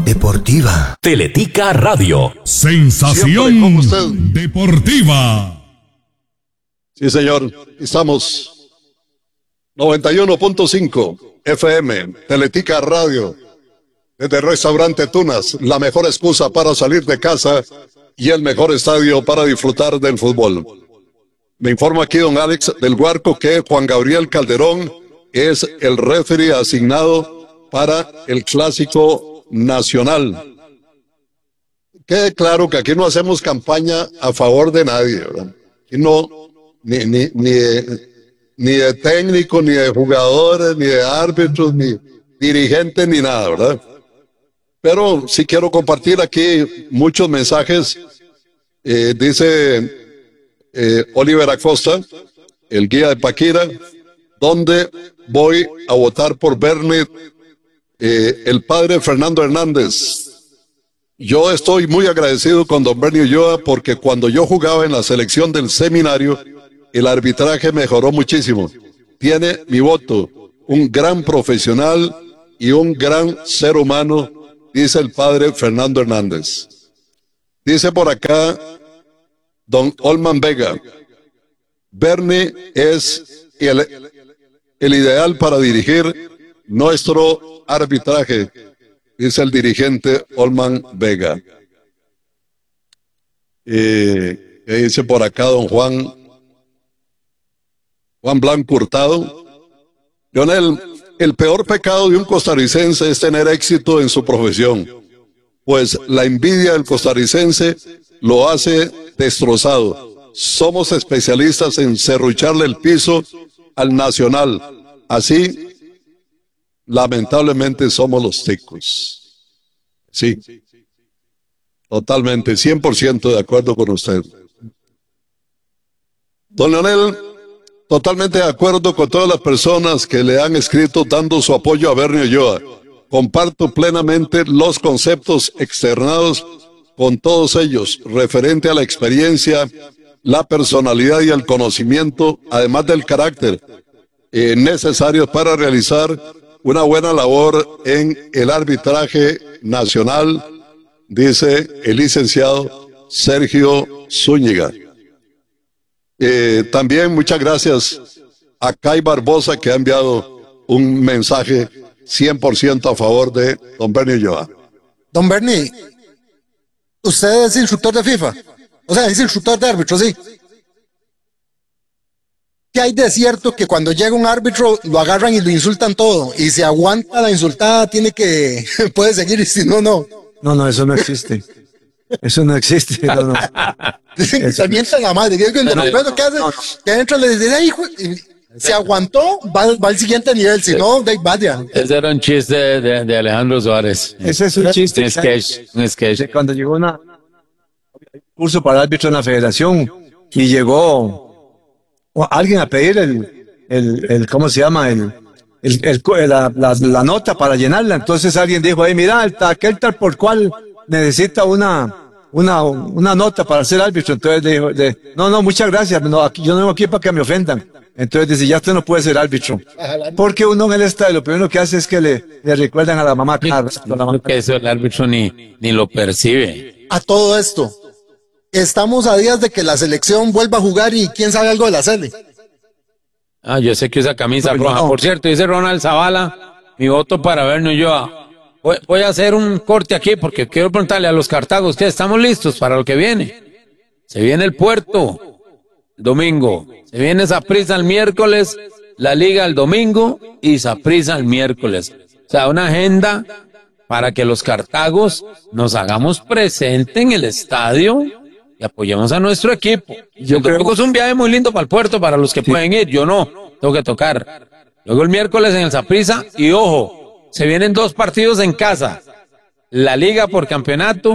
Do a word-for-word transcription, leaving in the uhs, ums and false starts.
deportiva. Teletica Radio. Sensación deportiva. Sí, señor. Estamos noventa y uno punto cinco F M, Teletica Radio. Desde el restaurante Tunas, la mejor excusa para salir de casa y el mejor estadio para disfrutar del fútbol. Me informa aquí don Alex del Guarco que Juan Gabriel Calderón es el referee asignado para el Clásico Nacional. Quede claro que aquí no hacemos campaña a favor de nadie, ¿verdad? Aquí no, ni, ni, ni, de, ni de técnicos, ni de jugadores, ni de árbitros, ni dirigentes, ni nada, ¿verdad? Pero sí quiero compartir aquí muchos mensajes. Eh, dice eh, Oliver Acosta, el guía de Paquira, donde voy a votar por Bernie, eh, el padre Fernando Hernández. Yo estoy muy agradecido con don Bernie Ulloa porque cuando yo jugaba en la selección del seminario, el arbitraje mejoró muchísimo. Tiene mi voto, un gran profesional y un gran ser humano, dice el padre Fernando Hernández. Dice por acá don Olman Vega, Bernie es el, el ideal para dirigir nuestro arbitraje, dice el dirigente Olman Vega. Eh, ¿qué dice por acá don Juan? Juan Blanco Hurtado. Leonel, el peor pecado de un costarricense es tener éxito en su profesión, pues la envidia del costarricense lo hace destrozado. Somos especialistas en serrucharle el piso al Nacional. Así, lamentablemente, somos los ticos. Sí, totalmente, cien por ciento de acuerdo con usted. Don Leonel, totalmente de acuerdo con todas las personas que le han escrito dando su apoyo a Bernie Ulloa. Comparto plenamente los conceptos externados con todos ellos, referente a la experiencia, la personalidad y el conocimiento, además del carácter eh, necesarios para realizar una buena labor en el arbitraje nacional, dice el licenciado Sergio Zúñiga. Eh, también muchas gracias a Kai Barbosa, que ha enviado un mensaje cien por ciento a favor de don Bernie Ulloa. Don Bernie, usted es instructor de FIFA, o sea, es instructor de árbitro, sí. ¿Qué hay de cierto que cuando llega un árbitro lo agarran y lo insultan todo? Y si aguanta la insultada, tiene que, puede seguir, y si no, no. No, no, eso no existe. Eso no existe, no, no. Dicen que se mientan la madre. Que el no, que hace, no, no. Que adentro le dice, ay, hijo, se aguantó, va, va al siguiente nivel, si no, de vaya. Ese era un chiste de, de Alejandro Suárez. Ese es un chiste. Un sketch, un sketch. Cuando llegó una, un curso para árbitro en la federación y llegó alguien a pedir el, el, el ¿cómo se llama? El, el, el la, la, la nota para llenarla. Entonces alguien dijo, hey, mira, el, aquel tal por cual necesita una, una, una nota para ser árbitro. Entonces dijo, de, no, no, muchas gracias, no, aquí, yo no vengo aquí para que me ofendan. Entonces dice, ya usted no puede ser árbitro. Porque uno en el estadio lo primero que hace es que le, le recuerdan a la mamá. Claro, no, la mamá. Que eso el árbitro ni, ni lo percibe. A todo esto, estamos a días de que la selección vuelva a jugar y quién sabe algo de la sele. Ah, yo sé que usa camisa no, roja. no. Por cierto, dice Ronald Zavala, mi voto para Bernie Ulloa. Voy, voy a hacer un corte aquí porque quiero preguntarle a los cartagos, ¿ustedes estamos listos para lo que viene? Se viene el Puerto el domingo, se viene Saprissa el miércoles, la Liga el domingo y Saprissa el miércoles. O sea, una agenda para que los cartagos nos hagamos presente en el estadio y apoyemos a nuestro equipo. Yo creo que es un viaje muy lindo para el puerto, para los que sí pueden ir. Yo no, tengo que tocar. Luego el miércoles en el Saprissa y ojo, se vienen dos partidos en casa. La Liga por campeonato